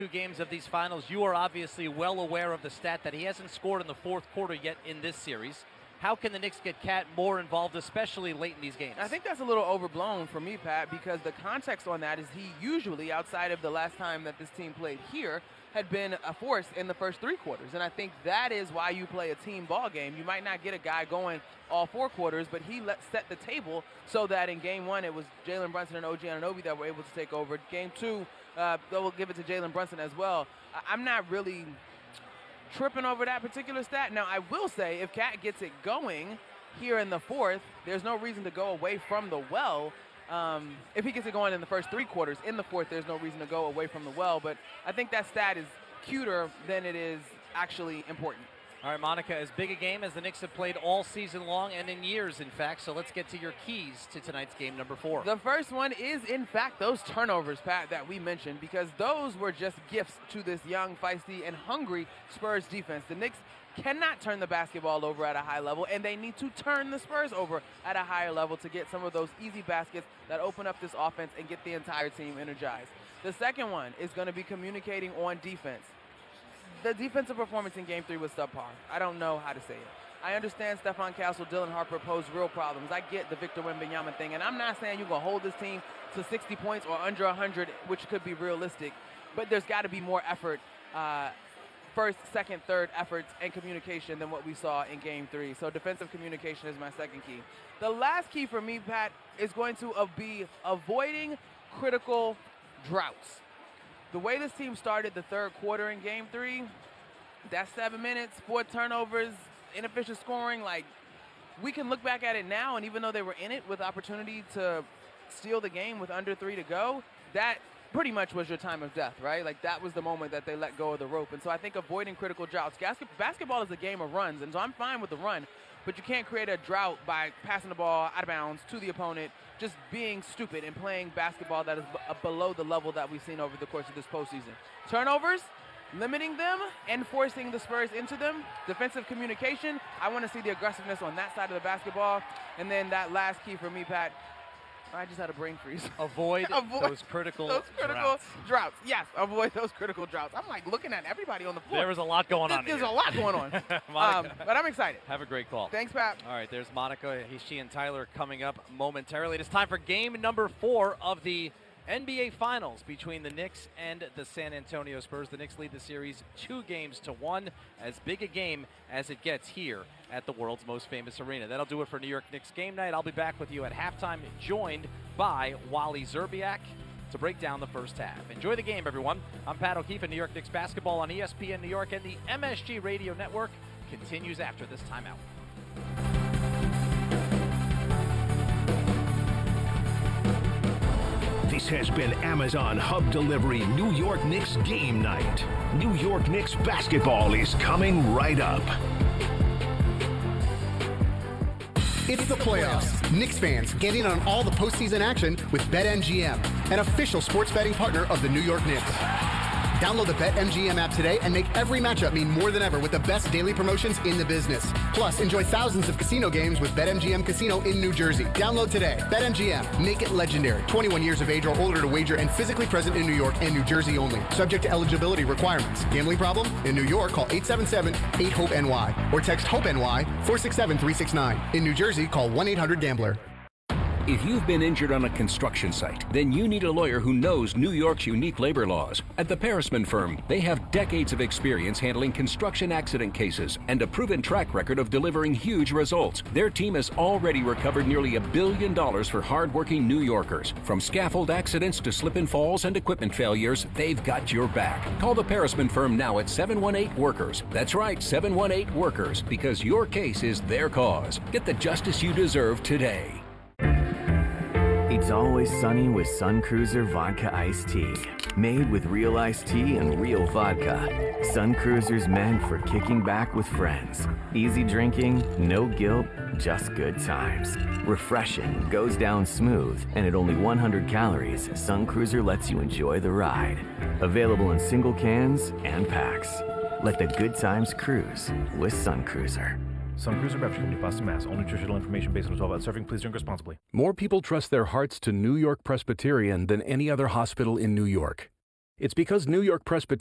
Two games of these finals, you are obviously well aware of the stat that he hasn't scored in the fourth quarter yet in this series. How can the Knicks get Cat more involved, especially late in these games? I think that's a little overblown for me, Pat, because the context on that is he usually, outside of the last time that this team played here, had been a force in the first three quarters. And I think that is why you play a team ball game. You might not get a guy going all four quarters, but he set the table so that in game one it was Jalen Brunson and OG Anunoby that were able to take over. Game two, we'll give it to Jalen Brunson as well. I'm not really tripping over that particular stat. Now, I will say if Cat gets it going here in the fourth, there's no reason to go away from the well. If he gets it going in the first three quarters, in the fourth, there's no reason to go away from the well. But I think that stat is cuter than it is actually important. All right, Monica, as big a game as the Knicks have played all season long and in years, in fact. So let's get to your keys to tonight's game number 4. The first one is, in fact, those turnovers, Pat, that we mentioned, because those were just gifts to this young, feisty, and hungry Spurs defense. The Knicks cannot turn the basketball over at a high level, and they need to turn the Spurs over at a higher level to get some of those easy baskets that open up this offense and get the entire team energized. The second one is going to be communicating on defense. The defensive performance in Game 3 was subpar. I don't know how to say it. I understand Stephon Castle, Dylan Harper pose real problems. I get the Victor Wembanyama thing, and I'm not saying you're going to hold this team to 60 points or under 100, which could be realistic, but there's got to be more effort, first, second, third efforts and communication than what we saw in Game 3. So defensive communication is my second key. The last key for me, Pat, is going to be avoiding critical droughts. The way this team started the third quarter in Game 3, that's 7 minutes, 4 turnovers, inefficient scoring. Like, we can look back at it now, and even though they were in it with opportunity to steal the game with under 3 to go, that pretty much was your time of death, right? Like, that was the moment that they let go of the rope. And so I think avoiding critical droughts. Basketball is a game of runs, and so I'm fine with the run, but you can't create a drought by passing the ball out of bounds to the opponent, just being stupid and playing basketball that is below the level that we've seen over the course of this postseason. Turnovers, limiting them and forcing the Spurs into them. Defensive communication, I want to see the aggressiveness on that side of the basketball. And then that last key for me, Pat, I just had a brain freeze. Avoid those critical droughts. Yes, avoid those critical droughts. I'm like looking at everybody on the floor. There was a lot going on. There's a lot going on. But I'm excited. Have a great call. Thanks, Pat. All right, there's Monica, she and Tyler coming up momentarily. It is time for game number 4 of the NBA Finals between the Knicks and the San Antonio Spurs. The Knicks lead the series 2-1, as big a game as it gets here at the world's most famous arena. That'll do it for New York Knicks game night. I'll be back with you at halftime, joined by Wally Szczerbiak to break down the first half. Enjoy the game, everyone. I'm Pat O'Keefe, and New York Knicks basketball on ESPN New York, and the MSG Radio Network continues after this timeout. This has been Amazon Hub Delivery New York Knicks game night. New York Knicks basketball is coming right up. It's the playoffs. Knicks fans get in on all the postseason action with BetMGM, an official sports betting partner of the New York Knicks. Download the BetMGM app today and make every matchup mean more than ever with the best daily promotions in the business. Plus, enjoy thousands of casino games with BetMGM Casino in New Jersey. Download today. BetMGM. Make it legendary. 21 years of age or older to wager and physically present in New York and New Jersey only. Subject to eligibility requirements. Gambling problem? In New York, call 877-8-HOPE-NY or text HOPE-NY 467-369. In New Jersey, call 1-800-GAMBLER. If you've been injured on a construction site, then you need a lawyer who knows New York's unique labor laws. At the Parisman Firm, they have decades of experience handling construction accident cases and a proven track record of delivering huge results. Their team has already recovered nearly $1 billion for hardworking New Yorkers. From scaffold accidents to slip and falls and equipment failures, they've got your back. Call the Parisman Firm now at 718-WORKERS. That's right, 718-WORKERS, because your case is their cause. Get the justice you deserve today. It's always sunny with Sun Cruiser Vodka Iced Tea. Made with real iced tea and real vodka. Sun Cruiser's meant for kicking back with friends. Easy drinking, no guilt, just good times. Refreshing, goes down smooth, and at only 100 calories, Sun Cruiser lets you enjoy the ride. Available in single cans and packs. Let the good times cruise with Sun Cruiser. Sun Cruiser Beverage Company, Boston, Mass. All nutritional information based on 12-ounce serving. Please drink responsibly. More people trust their hearts to New York Presbyterian than any other hospital in New York. It's because New York Presbyterian